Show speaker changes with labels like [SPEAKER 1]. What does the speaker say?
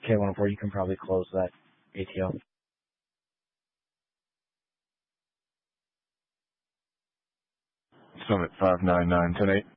[SPEAKER 1] K104, you can probably close that ATO.
[SPEAKER 2] Summit 599, 10-8.